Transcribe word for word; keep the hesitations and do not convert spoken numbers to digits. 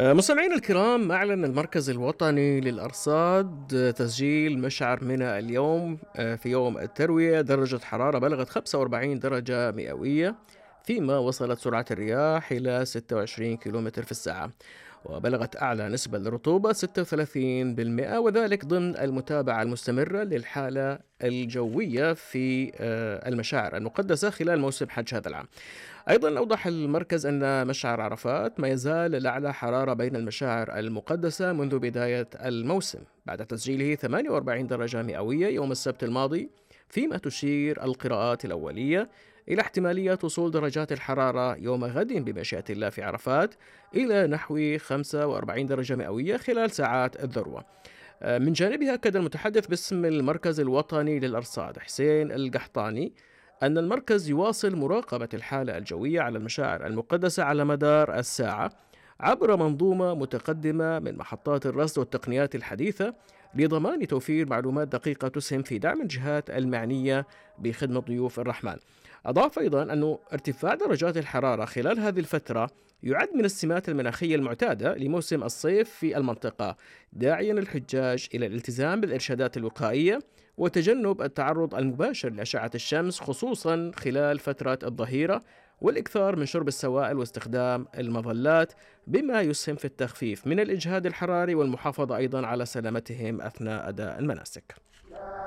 آه، مستمعينا الكرام، أعلن المركز الوطني للأرصاد آه، تسجيل مشعر منى اليوم آه، في يوم التروية درجة حرارة بلغت خمسة وأربعين درجة مئوية، فيما وصلت سرعة الرياح إلى ستة وعشرين كيلومتر في الساعة، وبلغت أعلى نسبة للرطوبة ستة وثلاثين بالمئة، وذلك ضمن المتابعة المستمرة للحالة الجوية في آه، المشاعر المقدسة خلال موسم حج هذا العام. أيضا أوضح المركز أن مشعر عرفات ما يزال الأعلى حرارة بين المشاعر المقدسة منذ بداية الموسم بعد تسجيله ثمانية وأربعين درجة مئوية يوم السبت الماضي، فيما تشير القراءات الأولية إلى احتمالية وصول درجات الحرارة يوم غد بمشيئة الله في عرفات إلى نحو خمسة وأربعين درجة مئوية خلال ساعات الذروة. آه، من جانبه أكد المتحدث باسم المركز الوطني للأرصاد حسين القحطاني أن المركز يواصل مراقبة الحالة الجوية على المشاعر المقدسة على مدار الساعة عبر منظومة متقدمة من محطات الرصد والتقنيات الحديثة لضمان توفير معلومات دقيقة تسهم في دعم الجهات المعنية بخدمة ضيوف الرحمن. أضاف أيضا أن ارتفاع درجات الحرارة خلال هذه الفترة يعد من السمات المناخية المعتادة لموسم الصيف في المنطقة، داعيا الحجاج إلى الالتزام بالإرشادات الوقائية وتجنب التعرض المباشر لأشعة الشمس خصوصا خلال فترة الظهيرة، والإكثار من شرب السوائل واستخدام المظلات، بما يسهم في التخفيف من الإجهاد الحراري والمحافظة أيضا على سلامتهم أثناء أداء المناسك.